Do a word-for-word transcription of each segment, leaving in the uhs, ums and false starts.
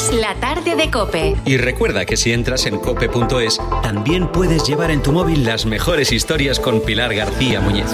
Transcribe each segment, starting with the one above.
Es la tarde de COPE. Y recuerda que si entras en cope punto es, también puedes llevar en tu móvil las mejores historias con Pilar García Muñiz.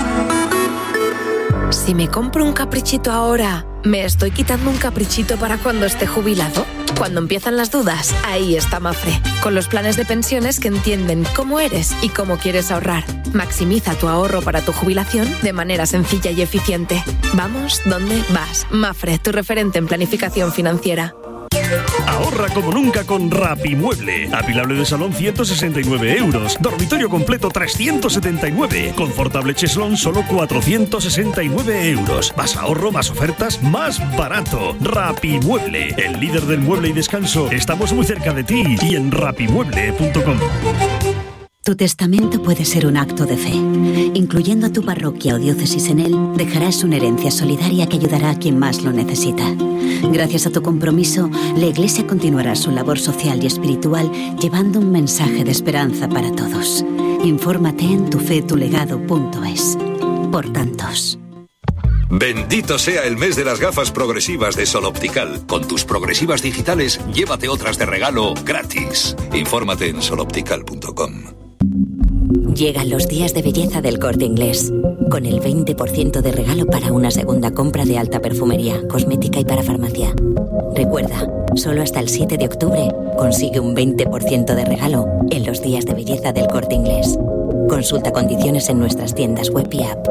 Si me compro un caprichito ahora, ¿me estoy quitando un caprichito para cuando esté jubilado? Cuando empiezan las dudas, ahí está Mafre, con los planes de pensiones que entienden cómo eres y cómo quieres ahorrar. Maximiza tu ahorro para tu jubilación de manera sencilla y eficiente. Vamos, ¿dónde vas? Mafre, tu referente en planificación financiera. Ahorra como nunca con Rapimueble. Apilable de salón ciento sesenta y nueve euros. Dormitorio completo trescientos setenta y nueve. Confortable cheslón solo cuatrocientos sesenta y nueve euros. Más ahorro, más ofertas, más barato. Rapimueble, el líder del mueble y descanso. Estamos muy cerca de ti y en rapimueble punto com. Tu testamento puede ser un acto de fe. Incluyendo tu parroquia o diócesis en él, dejarás una herencia solidaria que ayudará a quien más lo necesita. Gracias a tu compromiso, la Iglesia continuará su labor social y espiritual llevando un mensaje de esperanza para todos. Infórmate en tufetulegado punto es. Por tantos. Bendito sea el mes de las gafas progresivas de Sol Optical. Con tus progresivas digitales, llévate otras de regalo gratis. Infórmate en sol optical punto com. Llegan los días de belleza del Corte Inglés, con el veinte por ciento de regalo para una segunda compra de alta perfumería, cosmética y para farmacia. Recuerda, solo hasta el siete de octubre consigue un veinte por ciento de regalo en los días de belleza del Corte Inglés. Consulta condiciones en nuestras tiendas web y app.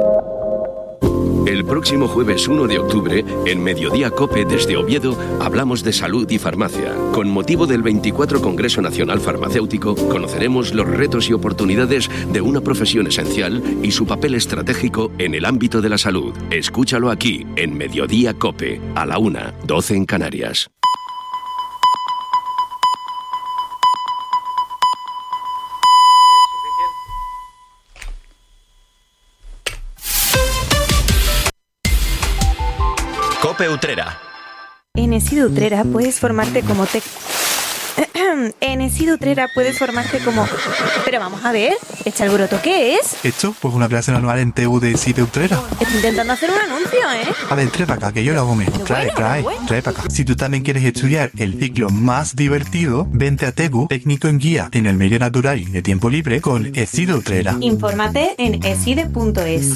El próximo jueves uno de octubre, en Mediodía COPE desde Oviedo, hablamos de salud y farmacia. Con motivo del veinticuatro Congreso Nacional Farmacéutico, conoceremos los retos y oportunidades de una profesión esencial y su papel estratégico en el ámbito de la salud. Escúchalo aquí, en Mediodía COPE, a la una, doce en Canarias. COPE Utrera. En ESID Utrera puedes formarte como te... En ESID Utrera puedes formarte como... Pero vamos a ver, ¿este alboroto qué es? ¿Esto? Pues una clase anual en T U de ESID Utrera. Estoy intentando hacer un anuncio, ¿eh? A ver, trae para acá, que yo lo hago mejor. Trae, bueno, trae, bueno. trae para acá. Si tú también quieres estudiar el ciclo más divertido, vente a TEGU, técnico en guía en el medio natural y de tiempo libre con ESID Utrera. Infórmate en eside punto es.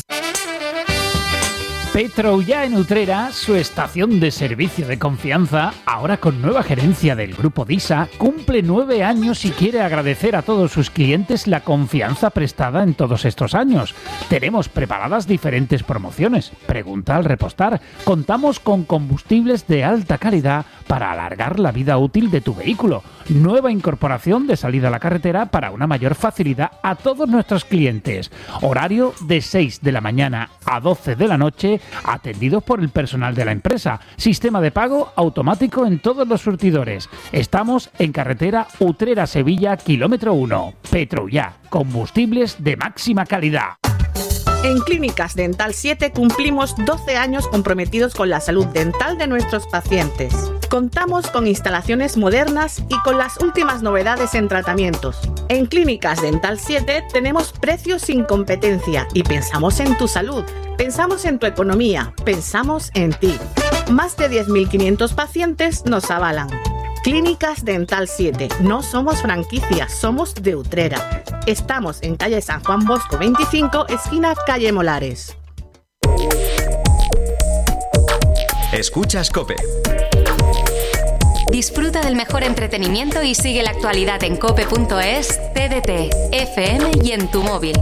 Petroullà en Utrera, su estación de servicio de confianza, ahora con nueva gerencia del Grupo DISA, cumple nueve años y quiere agradecer a todos sus clientes la confianza prestada en todos estos años. Tenemos preparadas diferentes promociones. Pregunta al repostar. Contamos con combustibles de alta calidad para alargar la vida útil de tu vehículo. Nueva incorporación de salida a la carretera para una mayor facilidad a todos nuestros clientes. Horario de seis de la mañana a doce de la noche, atendidos por el personal de la empresa. Sistema de pago automático en todos los surtidores. Estamos en carretera Utrera-Sevilla, kilómetro uno. Petroullà, combustibles de máxima calidad. En Clínicas Dental siete cumplimos doce años comprometidos con la salud dental de nuestros pacientes. Contamos con instalaciones modernas y con las últimas novedades en tratamientos. En Clínicas Dental siete tenemos precios sin competencia y pensamos en tu salud, pensamos en tu economía, pensamos en ti. Más de diez mil quinientos pacientes nos avalan. Clínicas Dental siete. No somos franquicias, somos de Utrera. Estamos en calle San Juan Bosco veinticinco, esquina calle Molares. Escuchas COPE. Disfruta del mejor entretenimiento y sigue la actualidad en cope punto es, T D T, F M y en tu móvil.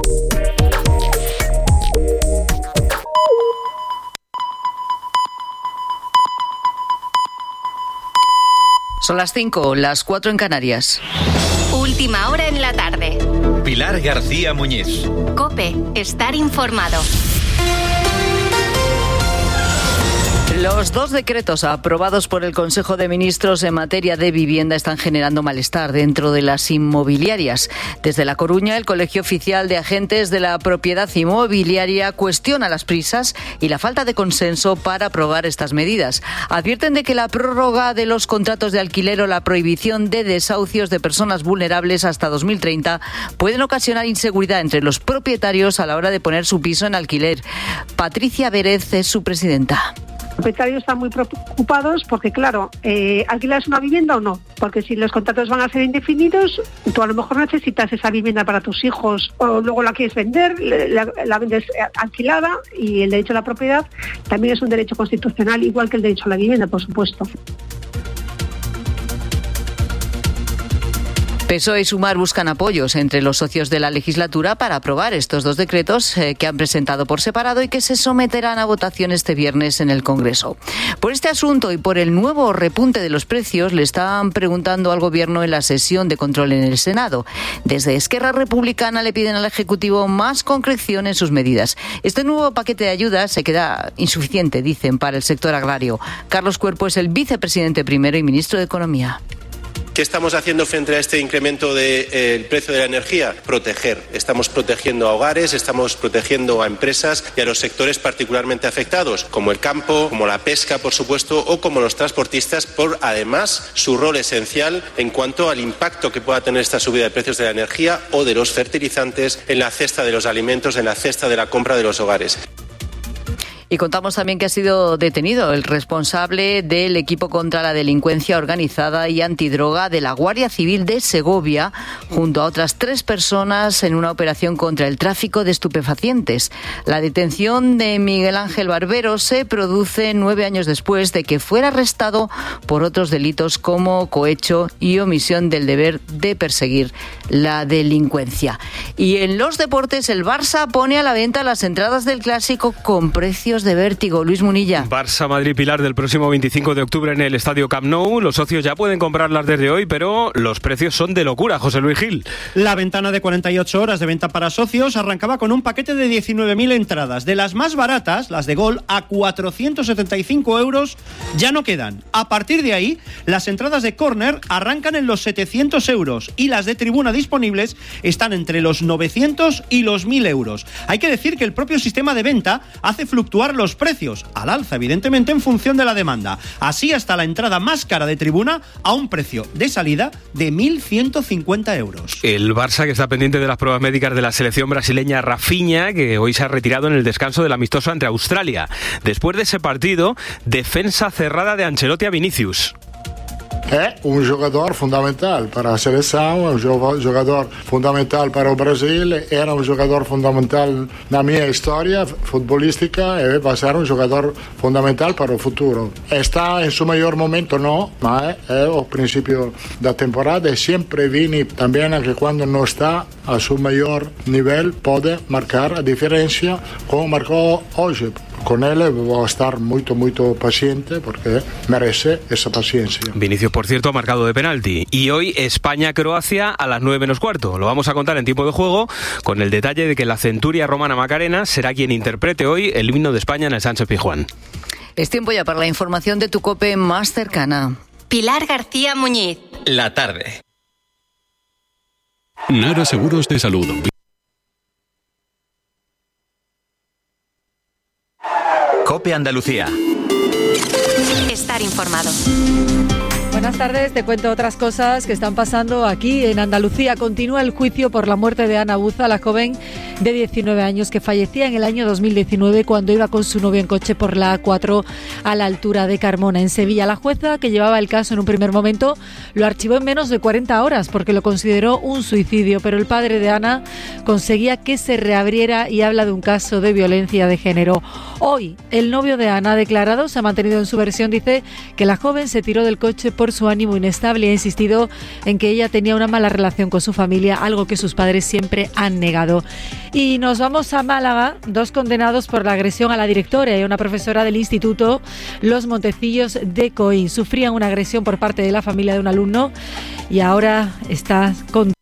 Son las cinco, las cuatro en Canarias. Última hora en la tarde. Pilar García Muñiz. COPE, estar informado. Los dos decretos aprobados por el Consejo de Ministros en materia de vivienda están generando malestar dentro de las inmobiliarias. Desde La Coruña, el Colegio Oficial de Agentes de la Propiedad Inmobiliaria cuestiona las prisas y la falta de consenso para aprobar estas medidas. Advierten de que la prórroga de los contratos de alquiler o la prohibición de desahucios de personas vulnerables hasta dos mil treinta pueden ocasionar inseguridad entre los propietarios a la hora de poner su piso en alquiler. Patricia Vérez es su presidenta. Los propietarios están muy preocupados porque, claro, eh, ¿alquilas una vivienda o no? Porque si los contratos van a ser indefinidos, tú a lo mejor necesitas esa vivienda para tus hijos o luego la quieres vender, la, la vendes alquilada, y el derecho a la propiedad también es un derecho constitucional, igual que el derecho a la vivienda, por supuesto. P S O E y Sumar buscan apoyos entre los socios de la legislatura para aprobar estos dos decretos eh, que han presentado por separado y que se someterán a votación este viernes en el Congreso. Por este asunto y por el nuevo repunte de los precios, le están preguntando al Gobierno en la sesión de control en el Senado. Desde Esquerra Republicana le piden al Ejecutivo más concreción en sus medidas. Este nuevo paquete de ayudas se queda insuficiente, dicen, para el sector agrario. Carlos Cuerpo es el vicepresidente primero y ministro de Economía. ¿Qué estamos haciendo frente a este incremento del eh, precio de la energía? Proteger. Estamos protegiendo a hogares, estamos protegiendo a empresas y a los sectores particularmente afectados, como el campo, como la pesca, por supuesto, o como los transportistas, por además su rol esencial en cuanto al impacto que pueda tener esta subida de precios de la energía o de los fertilizantes en la cesta de los alimentos, en la cesta de la compra de los hogares. Y contamos también que ha sido detenido el responsable del equipo contra la delincuencia organizada y antidroga de la Guardia Civil de Segovia, junto a otras tres personas en una operación contra el tráfico de estupefacientes. La detención de Miguel Ángel Barbero se produce nueve años después de que fuera arrestado por otros delitos como cohecho y omisión del deber de perseguir la delincuencia. Y en los deportes, el Barça pone a la venta las entradas del Clásico con precios de vértigo. Luis Munilla. Barça Madrid Pilar del próximo veinticinco de octubre en el Estadio Camp Nou. Los socios ya pueden comprarlas desde hoy, pero los precios son de locura. José Luis Gil. La ventana de cuarenta y ocho horas de venta para socios arrancaba con un paquete de diecinueve mil entradas. De las más baratas, las de Gol, a cuatrocientos setenta y cinco euros, ya no quedan. A partir de ahí, las entradas de córner arrancan en los setecientos euros y las de tribuna disponibles están entre los novecientos y los mil euros. Hay que decir que el propio sistema de venta hace fluctuar los precios, al alza evidentemente en función de la demanda. Así hasta la entrada más cara de tribuna a un precio de salida de mil ciento cincuenta euros. El Barça, que está pendiente de las pruebas médicas de la selección brasileña Rafinha, que hoy se ha retirado en el descanso del amistoso ante Australia. Después de ese partido, defensa cerrada de Ancelotti a Vinicius. É um jogador fundamental para a seleção, é um jogador fundamental para o Brasil, era um jogador fundamental na minha história futebolística e vai ser um jogador fundamental para o futuro. Está em seu maior momento, não, mas é o princípio da temporada e sempre Vini também que quando não está a seu maior nível pode marcar a diferença como marcou hoje. Con él voy a estar muy, muy paciente porque merece esa paciencia. Vinicius, por cierto, ha marcado de penalti. Y hoy España-Croacia a las nueve menos cuarto. Lo vamos a contar en tiempo de juego con el detalle de que la centuria romana Macarena será quien interprete hoy el himno de España en el Sánchez Pizjuán. Es tiempo ya para la información de tu COPE más cercana. Pilar García Muñiz. La tarde. Nara Seguros de Salud. COPE Andalucía. Estar informado. Buenas tardes, te cuento otras cosas que están pasando aquí en Andalucía. Continúa el juicio por la muerte de Ana Buza, la joven de diecinueve años que fallecía en el año dos mil diecinueve cuando iba con su novio en coche por la A cuatro a la altura de Carmona, en Sevilla. La jueza, que llevaba el caso en un primer momento, lo archivó en menos de cuarenta horas porque lo consideró un suicidio, pero el padre de Ana conseguía que se reabriera y habla de un caso de violencia de género. Hoy, el novio de Ana ha declarado, se ha mantenido en su versión, dice que la joven se tiró del coche por su ánimo inestable y ha insistido en que ella tenía una mala relación con su familia, algo que sus padres siempre han negado. Y nos vamos a Málaga, dos condenados por la agresión a la directora y a una profesora del instituto Los Montecillos de Coín. Sufrían una agresión por parte de la familia de un alumno y ahora está con...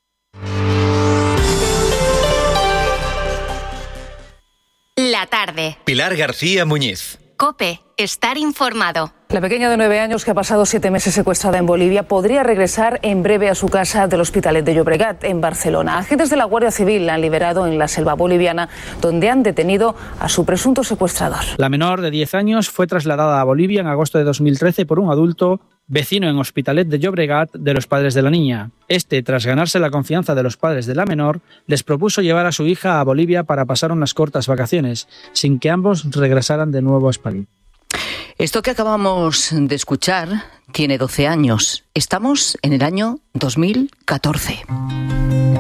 La tarde. Pilar García Muñiz. COPE. Estar informado. La pequeña de nueve años que ha pasado siete meses secuestrada en Bolivia podría regresar en breve a su casa del Hospitalet de Llobregat, en Barcelona. Agentes de la Guardia Civil la han liberado en la selva boliviana, donde han detenido a su presunto secuestrador. La menor de diez años fue trasladada a Bolivia en agosto de dos mil trece por un adulto vecino en Hospitalet de Llobregat de los padres de la niña. Este, tras ganarse la confianza de los padres de la menor, les propuso llevar a su hija a Bolivia para pasar unas cortas vacaciones, sin que ambos regresaran de nuevo a España. Esto que acabamos de escuchar tiene doce años. Estamos en el año dos mil catorce.